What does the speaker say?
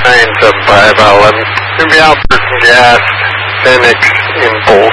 kinds of bivalve. Maybe out for some gas, Phoenix in bulk.